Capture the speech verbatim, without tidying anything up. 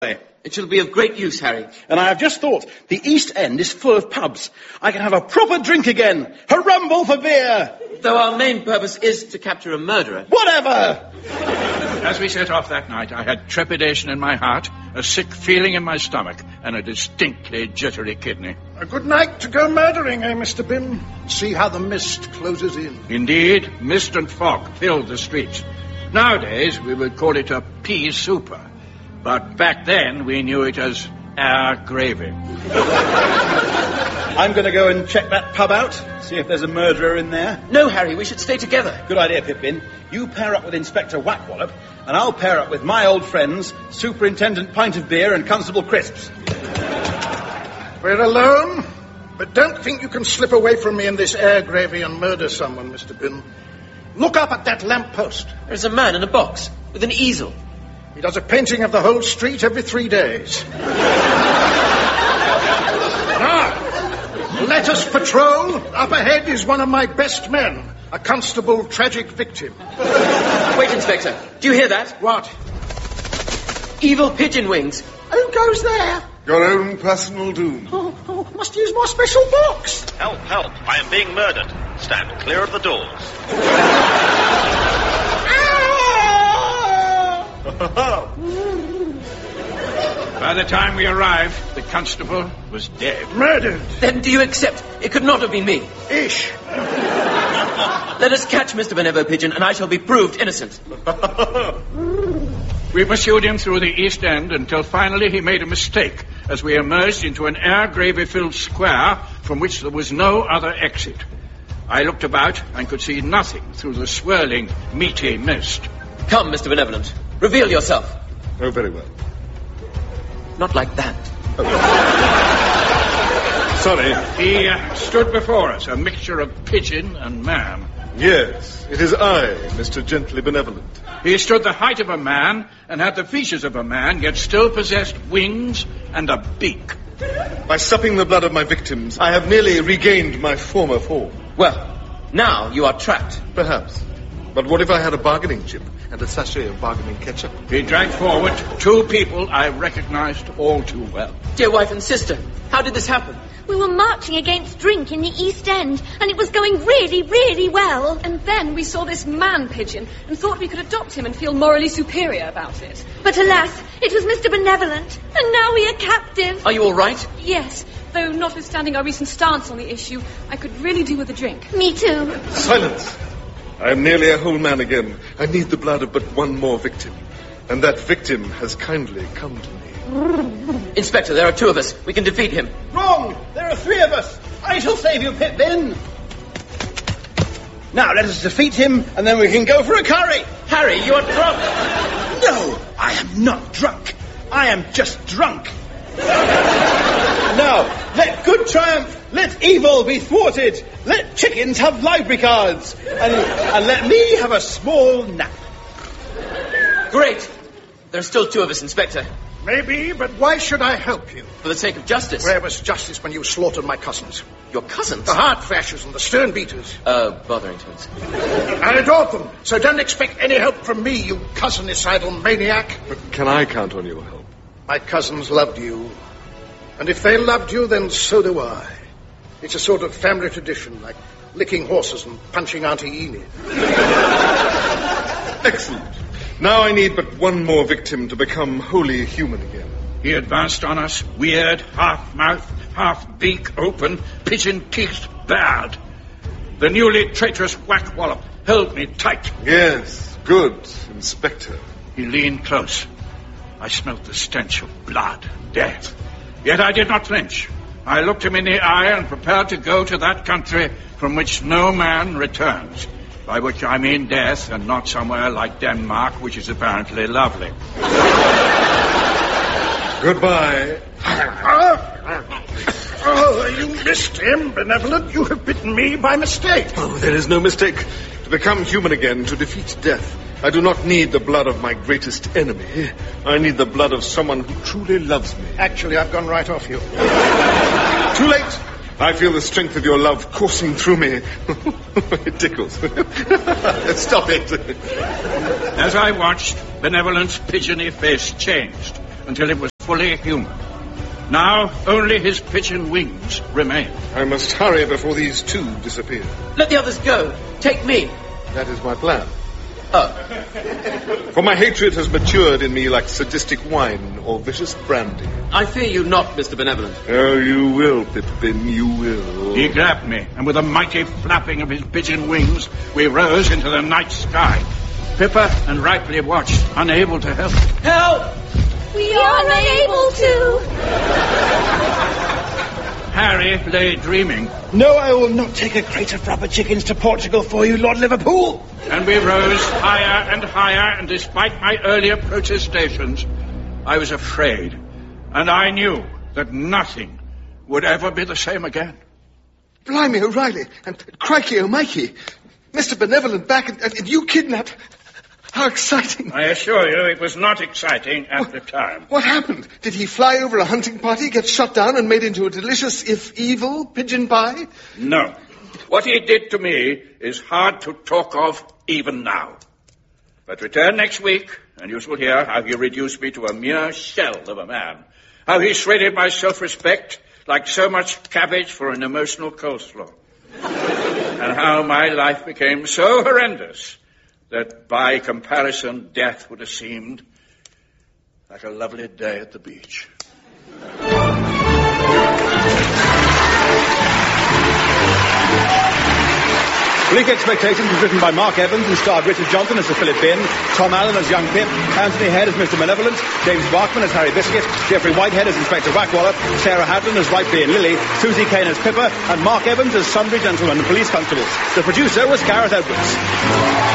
It shall be of great use, Harry. And I have just thought, the East End is full of pubs. I can have a proper drink again. Hurrumble for beer! Though our main purpose is to capture a murderer. Whatever! As we set off that night, I had trepidation in my heart, a sick feeling in my stomach, and a distinctly jittery kidney. A good night to go murdering, eh, Mister Bim? See how the mist closes in. Indeed, mist and fog filled the streets. Nowadays, we would call it a pea super. But back then, we knew it as air gravy. I'm going to go and check that pub out, see if there's a murderer in there. No, Harry, we should stay together. Good idea, Pippin. You pair up with Inspector Whackwallop, and I'll pair up with my old friends, Superintendent Pint of Beer and Constable Crisps. We're alone, but don't think you can slip away from me in this air gravy and murder someone, Mister Bim. Look up at that lamp-post. There's a man in a box with an easel. He does a painting of the whole street every three days. Now, let us patrol. Up ahead is one of my best men, a constable tragic victim. Wait, Inspector. Do you hear that? What? Evil pigeon wings. Who goes there? Your own personal doom. Oh, oh, must use my special box. Help, help. I am being murdered. Stand clear of the doors. By the time we arrived, the constable was dead. Murdered. Then do you accept? It could not have been me. Ish. Let us catch Mister Benevo Pigeon, and I shall be proved innocent. We pursued him through the East End until finally he made a mistake as we emerged into an air gravy-filled square from which there was no other exit. I looked about and could see nothing through the swirling, meaty mist. Come, Mister Benevolent. Reveal yourself. Oh, very well. Not like that. Oh. Sorry. He uh, stood before us, a mixture of pigeon and man. Yes, it is I, Mister Gently Benevolent. He stood the height of a man and had the features of a man, yet still possessed wings and a beak. By supping the blood of my victims, I have nearly regained my former form. Well, now you are trapped. Perhaps. But what if I had a bargaining chip and a sachet of bargaining ketchup? He dragged forward two people I recognized all too well. Dear wife and sister, how did this happen? We were marching against drink in the East End, and it was going really, really well. And then we saw this man-pigeon and thought we could adopt him and feel morally superior about it. But alas, it was Mister Benevolent, and now we are captive. Are you all right? Yes, though notwithstanding our recent stance on the issue, I could really do with a drink. Me too. Silence! I am nearly a whole man again. I need the blood of but one more victim. And that victim has kindly come to me. Inspector, there are two of us. We can defeat him. Wrong! There are three of us. I shall save you, Pippin. Now, let us defeat him, and then we can go for a curry. Harry, you are drunk. No, I am not drunk. I am just drunk. Now, let good triumph. Let evil be thwarted. Let chickens have library cards. And, and let me have a small nap. Great. There are still two of us, Inspector. Maybe, but why should I help you? For the sake of justice. Where was justice when you slaughtered my cousins? Your cousins? The heart thrashers and the stern beaters. Uh, Botheringtons. I adored them, so don't expect any help from me, you cousinicidal maniac. But can I count on your help? My cousins loved you. And if they loved you, then so do I. It's a sort of family tradition, like licking horses and punching Auntie Enid. Excellent. Now I need but one more victim to become wholly human again. He advanced on us, weird, half mouth, half beak open, pigeon teeth bared. The newly traitorous Whackwallop held me tight. Yes, good, Inspector. He leaned close. I smelt the stench of blood, death. Yet I did not flinch. I looked him in the eye and prepared to go to that country from which no man returns. By which I mean death, and not somewhere like Denmark, which is apparently lovely. Goodbye. Oh, you missed him, Benevolent. You have bitten me by mistake. Oh, there is no mistake. To become human again, to defeat death, I do not need the blood of my greatest enemy. I need the blood of someone who truly loves me. Actually, I've gone right off you. Too late. I feel the strength of your love coursing through me. It tickles. Stop it. As I watched, Benevolent's pigeony face changed until it was fully human. Now only his pigeon wings remain. I must hurry before these two disappear. Let the others go. Take me. That is my plan. Oh. For my hatred has matured in me like sadistic wine or vicious brandy. I fear you not, Mister Benevolent. Oh, you will, Pippin, you will. He grabbed me, and with a mighty flapping of his pigeon wings, we rose into the night sky. Pippa and Ripley watched, unable to help. Help! We are unable to. Harry lay dreaming. No, I will not take a crate of rubber chickens to Portugal for you, Lord Liverpool. And we rose higher and higher, and despite my earlier protestations, I was afraid. And I knew that nothing would ever be the same again. Blimey, O'Reilly, and crikey, O'Mikey. Mister Benevolent back, and, and you kidnapped... How exciting. I assure you it was not exciting at what, the time. What happened? Did he fly over a hunting party, get shot down, and made into a delicious, if evil, pigeon pie? No. What he did to me is hard to talk of even now. But return next week, and you shall hear how he reduced me to a mere shell of a man. How he shredded my self-respect like so much cabbage for an emotional coleslaw. And how my life became so horrendous that by comparison death would have seemed like a lovely day at the beach. Bleak Expectations was written by Mark Evans and starred Richard Johnson as Sir Philip Bin, Tom Allen as young Pip, Anthony Head as Mister Malevolent, James Bachman as Harry Biscuit, Geoffrey Whitehead as Inspector Wackwallop, Sarah Hadlin as Ripley and Lily, Susie Kane as Pippa, and Mark Evans as Sundry Gentlemen and Police Constables. The producer was Gareth Edwards.